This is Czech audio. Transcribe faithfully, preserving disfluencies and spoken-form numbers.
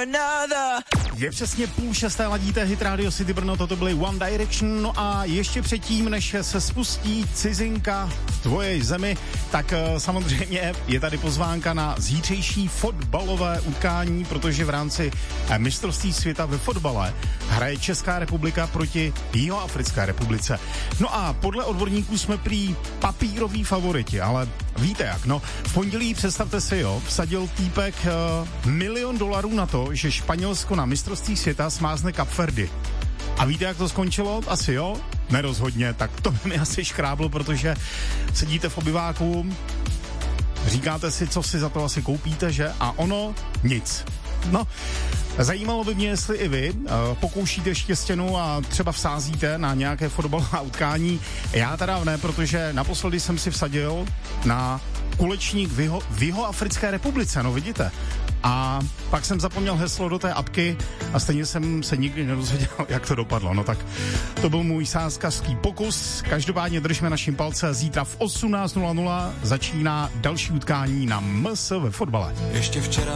Je přesně půl šesté, ladíte Hit Radio City Brno, toto byly One Direction, no a ještě předtím, než se spustí cizinka v tvoje zemi, tak uh, samozřejmě je tady pozvánka na zítřejší fotbalové utkání, protože v rámci uh, mistrovství světa ve fotbale hraje Česká republika proti Jihoafrické republice. No a podle odborníků jsme prý papíroví favoriti, ale víte jak, no v pondělí, představte si, jo, vsadil týpek uh, milion dolarů na to, že Španělsko na mistrovství světa smázne Kapverdy. A víte, jak to skončilo? Asi jo? Nerozhodně, tak to by mi asi škráblo, protože sedíte v obyváku, říkáte si, co si za to asi koupíte, že? A ono nic. No, zajímalo by mě, jestli i vy uh, pokoušíte štěstěnu a třeba vsázíte na nějaké fotbalové utkání. Já teda ne, protože naposledy jsem si vsadil na kulečník v, Jiho, v Jihoafrické republice, no vidíte. A pak jsem zapomněl heslo do té apky a stejně jsem se nikdy nedozvěděl, jak to dopadlo. No tak to byl můj sázkařský pokus. Každopádně držme naším palce. Zítra v osmnáct nula nula začíná další utkání na M S ve fotbale. Ještě včera